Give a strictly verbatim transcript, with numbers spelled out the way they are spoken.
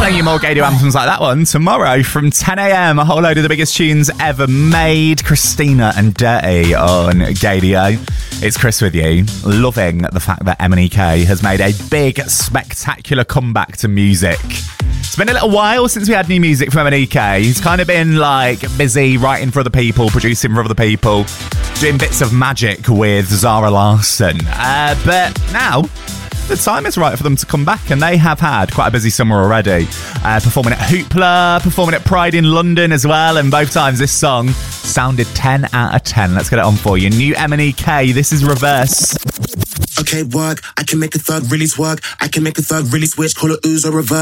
playing you more Gadio anthems like that one tomorrow from ten a.m. A whole load of the biggest tunes ever made. Christina and Dirty on Gadio. It's Chris with you, loving the fact that M and E K has made a big, spectacular comeback to music. It's been a little while since we had new music from M and E K. He's kind of been like busy writing for other people, producing for other people, doing bits of magic with Zara Larsson. Uh, but now the time is right for them to come back, and they have had quite a busy summer already. Uh, performing at Hoopla, performing at Pride in London as well, and both times this song sounded ten out of ten. Let's get it on for you. New M and E K, this is Reverse. Okay, work. I can make a thug really twerk. I can make a thug really switch. Call it ooze or reverse.